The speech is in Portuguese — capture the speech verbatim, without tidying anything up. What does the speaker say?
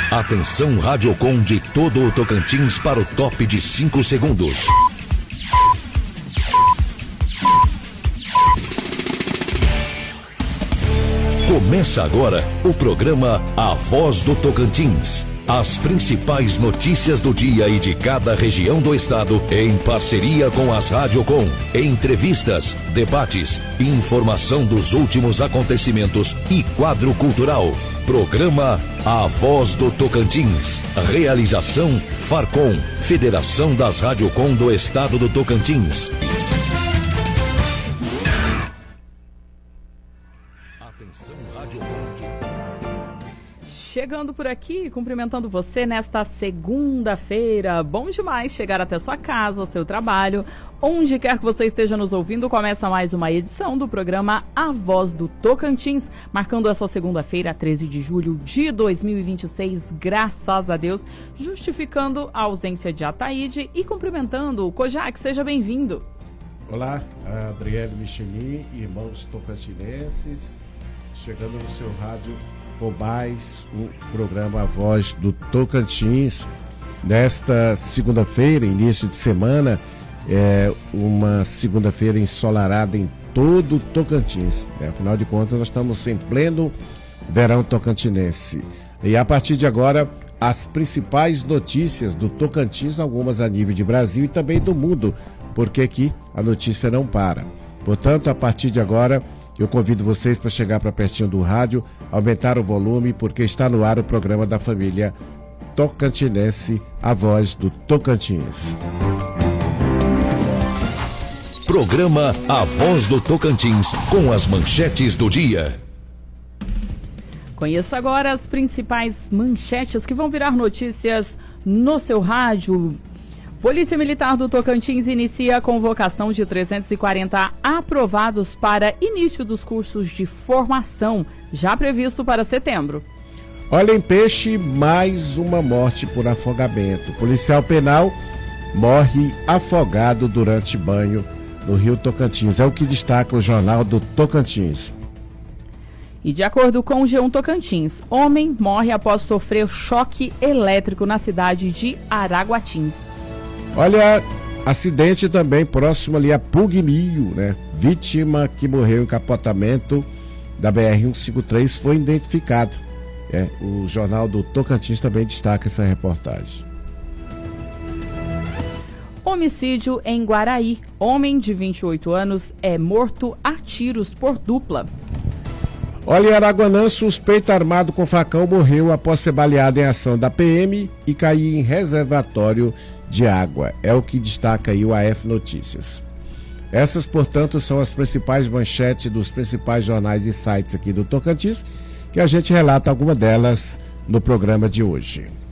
Atenção Radiocom de todo o Tocantins para o top de cinco segundos. Começa agora o programa A Voz do Tocantins. As principais notícias do dia e de cada região do estado, em parceria com as Radiocom. Entrevistas, debates, informação dos últimos acontecimentos e quadro cultural. Programa A Voz do Tocantins. Realização Farcom, Federação das Radiocom do Estado do Tocantins. Atenção Radiocom. Chegando por aqui, cumprimentando você nesta segunda-feira. Bom demais chegar até sua casa, seu trabalho. Onde quer que você esteja nos ouvindo, começa mais uma edição do programa A Voz do Tocantins, marcando essa segunda-feira, treze de julho de dois mil e vinte e seis, graças a Deus, justificando a ausência de Ataíde e cumprimentando o Kojak. Seja bem-vindo. Olá, Adriele Michelin, irmãos tocantinenses, chegando no seu rádio com mais um programa A Voz do Tocantins. Nesta segunda-feira, início de semana, é uma segunda-feira ensolarada em todo o Tocantins, né? Afinal de contas, nós estamos em pleno verão tocantinense. E a partir de agora, as principais notícias do Tocantins, algumas a nível de Brasil e também do mundo, porque aqui a notícia não para. Portanto, a partir de agora, eu convido vocês para chegar para pertinho do rádio, aumentar o volume, porque está no ar o programa da família tocantinense, A Voz do Tocantins. Programa A Voz do Tocantins, com as manchetes do dia. Conheça agora as principais manchetes que vão virar notícias no seu rádio. Polícia Militar do Tocantins inicia a convocação de trezentos e quarenta aprovados para início dos cursos de formação, já previsto para setembro. Olha, em Peixe, mais uma morte por afogamento. Policial penal morre afogado durante banho no Rio Tocantins. É o que destaca o Jornal do Tocantins. E de acordo com o G um Tocantins, homem morre após sofrer choque elétrico na cidade de Araguatins. Olha, acidente também próximo ali a Pugmil, né? Vítima que morreu em capotamento da B R cento e cinquenta e três foi identificado. É, o Jornal do Tocantins também destaca essa reportagem. Homicídio em Guaraí. Homem de vinte e oito anos é morto a tiros por dupla. Olha, em Araguanã, suspeito armado com facão morreu após ser baleado em ação da P M e cair em reservatório de água. É o que destaca aí o A F Notícias. Essas, portanto, são as principais manchetes dos principais jornais e sites aqui do Tocantins, que a gente relata alguma delas no programa de hoje.